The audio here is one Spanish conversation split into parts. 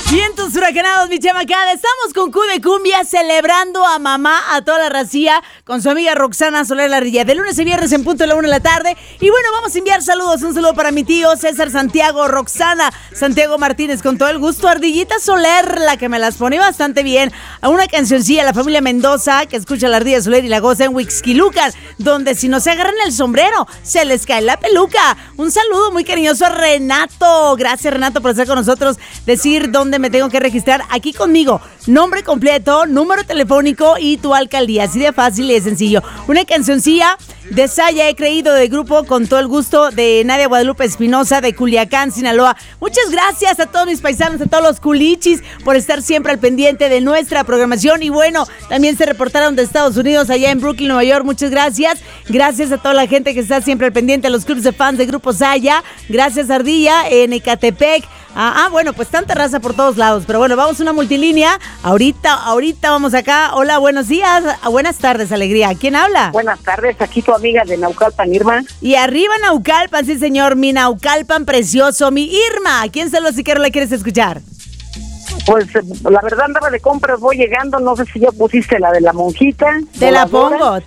Vientos huracanados, mi chamacada. Estamos con Q de Cumbia celebrando a mamá, a toda la racía, con su amiga Roxana Soler Ardilla. De lunes a viernes en punto de la 1 de la tarde. Y bueno, vamos a enviar saludos. Un saludo para mi tío César Santiago, Roxana Santiago Martínez, con todo el gusto. Ardillita Soler, la que me las pone bastante bien. A una cancioncilla, la familia Mendoza, que escucha la Ardilla Soler y la goza en Huixquilucan, donde si no se agarran el sombrero, se les cae la peluca. Un saludo muy cariñoso a Renato. Gracias, Renato, por estar con nosotros. Decir dónde me tengo que registrar aquí conmigo. Nombre completo, número telefónico y tu alcaldía. Así de fácil y de sencillo. Una cancioncilla de Saya He Creído, de grupo Con Todo el Gusto, de Nadia Guadalupe Espinosa, de Culiacán, Sinaloa. Muchas gracias a todos mis paisanos, a todos los culichis, por estar siempre al pendiente de nuestra programación. Y bueno, también se reportaron de Estados Unidos, allá en Brooklyn, Nueva York. Muchas gracias. Gracias a toda la gente que está siempre al pendiente, a los clubes de fans de Grupo Saya. Gracias, Ardilla, en Ecatepec. Bueno, pues tanta raza por todos lados. Pero bueno, vamos a una multilínea. Ahorita vamos acá. Hola, buenos días. Buenas tardes, Alegría. ¿Quién habla? Buenas tardes, aquí tu amiga de Naucalpan, Irma. Y arriba Naucalpan, sí señor, mi Naucalpan precioso, mi Irma. ¿A quién solo si quiero la quieres escuchar? Pues la verdad andaba de compras, voy llegando, no sé si ya pusiste la de la monjita. Te la pongo.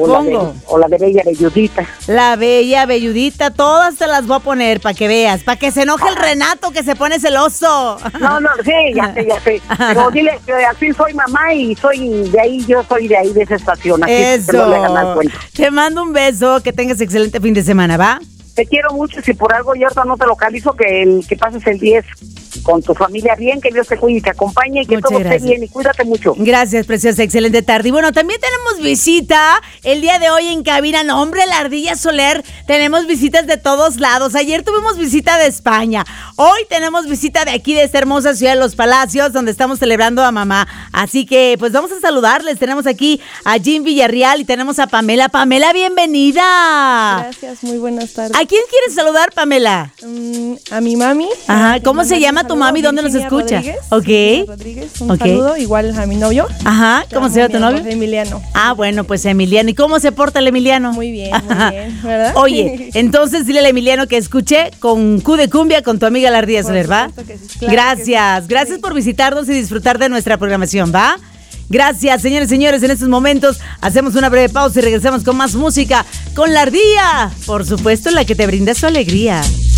O la de Bella Belludita. La Bella Belludita, todas te las voy a poner para que veas, para que se enoje el Renato que se pone celoso. No, sí, ya sé. Pero dile que así soy mamá y soy de ahí, de esa estación. Así eso. Que no le hagan mal cuenta. Te mando un beso, que tengas excelente fin de semana, ¿va? Te quiero mucho, si por algo yo ahorita no te localizo, que pases el 10 con tu familia bien, que Dios te cuide y te acompañe y que todo esté bien y cuídate mucho. Gracias, preciosa, excelente tarde. Y bueno, también tenemos visita el día de hoy en cabina. No, hombre, la Ardilla Soler, tenemos visitas de todos lados. Ayer tuvimos visita de España. Hoy tenemos visita de aquí, de esta hermosa ciudad de Los Palacios, donde estamos celebrando a mamá. Así que, pues vamos a saludarles. Tenemos aquí a Jim Villarreal y tenemos a Pamela. Pamela, bienvenida. Gracias, muy buenas tardes. ¿A quién quieres saludar, Pamela? A mi mami. Ajá, ¿cómo se llama tu mami? ¿Dónde nos escucha? Rodríguez, Rodríguez, un saludo, igual a mi novio. Ajá, ¿cómo se llama tu novio? Emiliano. Bueno, pues Emiliano. ¿Y cómo se porta el Emiliano? Muy bien, ¿verdad? Oye, entonces dile al Emiliano que escuche con Q de Cumbia con tu amiga la Ardilla Soler, ¿va? Sí, claro. Gracias por visitarnos y disfrutar de nuestra programación, ¿va? Gracias, señores y señores. En estos momentos hacemos una breve pausa y regresamos con más música con la Ardilla. Por supuesto, la que te brinda su alegría.